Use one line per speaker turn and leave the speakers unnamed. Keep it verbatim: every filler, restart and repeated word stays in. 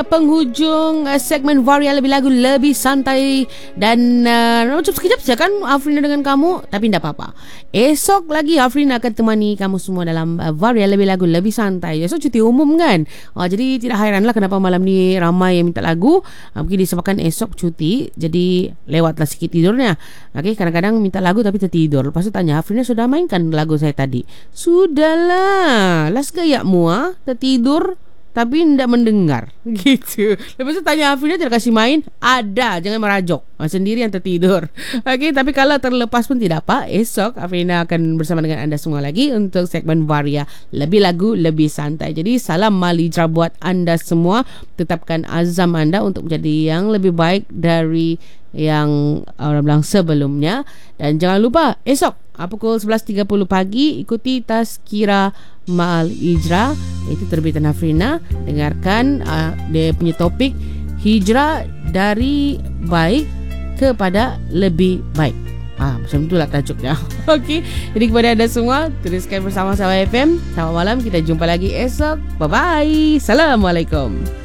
penghujung uh, segmen Varia Lebih Lagu Lebih Santai. Dan uh, macam sekejap saja kan Afrina dengan kamu, tapi tidak apa-apa. Esok lagi Afrina akan temani kamu semua dalam uh, Varia Lebih Lagu Lebih Santai. Esok cuti umum kan, uh, jadi tidak hairanlah kenapa malam ni ramai yang minta lagu. uh, Mungkin disebabkan esok cuti, jadi lewatlah sikit tidurnya. Okay, kadang-kadang minta lagu tapi tertidur. Lepas tu tanya, Afrina sudah mainkan lagu saya tadi? Sudahlah, las gaya mua tertidur tapi tidak mendengar gitu. Lepas tu tanya Afrina, tidak kasih main? Ada, jangan merajok, sendiri yang tertidur. Okey, tapi kalau terlepas pun tidak apa. Esok Afrina akan bersama dengan anda semua lagi untuk segmen Varia Lebih Lagu Lebih Santai. Jadi salam Malidra buat anda semua. Tetapkan azam anda untuk menjadi yang lebih baik dari yang orang bilang sebelumnya. Dan jangan lupa esok pukul sebelas tiga puluh pagi ikuti Tazkirah Ma'al Hijrah, itu terbitan Afrina. Dengarkan uh, dia punya topik hijrah dari baik kepada lebih baik. Ah, macam itulah tajuknya. Okey, jadi kepada anda semua, teruskan bersama Sahabat F M. Selamat malam, kita jumpa lagi esok. Bye bye. Assalamualaikum.